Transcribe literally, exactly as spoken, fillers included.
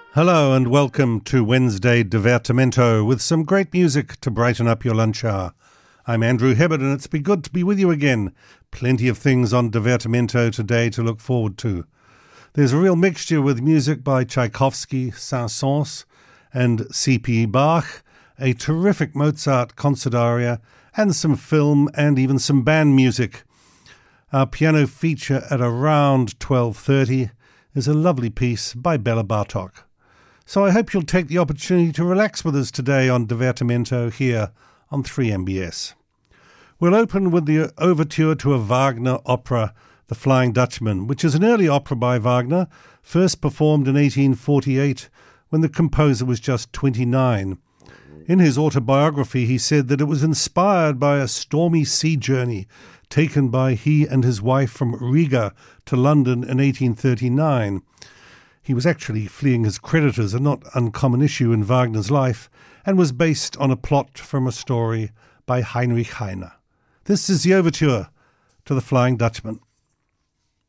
Hello and welcome to Wednesday Divertimento with some great music to brighten up your lunch hour. I'm Andrew Hibbert and it's been good to be with you again. Plenty of things on Divertimento today to look forward to. There's a real mixture with music by Tchaikovsky, Saint-Saëns and C P Bach, a terrific Mozart concert aria, and some film and even some band music. Our piano feature at around twelve thirty is a lovely piece by Bela Bartok. So I hope you'll take the opportunity to relax with us today on Divertimento here on three M B S. We'll open with the overture to a Wagner opera, The Flying Dutchman, which is an early opera by Wagner, first performed in eighteen forty-eight when the composer was just twenty-nine. In his autobiography, he said that it was inspired by a stormy sea journey taken by he and his wife from Riga to London in eighteen thirty-nine. He was actually fleeing his creditors, a not uncommon issue in Wagner's life, and was based on a plot from a story by Heinrich Heine. This is the overture to The Flying Dutchman.